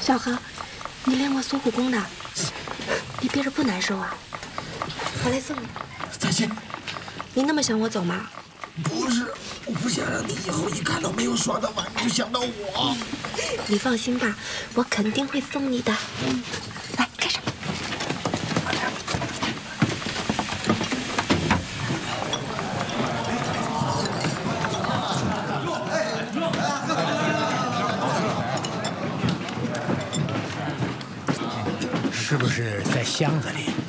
小何，你练过孙悟空的，你憋着不难受啊？我来送你。 再见。 你那么想我走吗？ 不是，我不想让你以后一看到没有耍的碗就想到我。 你放心吧，我肯定会送你的。来，开始。 是不是在箱子里？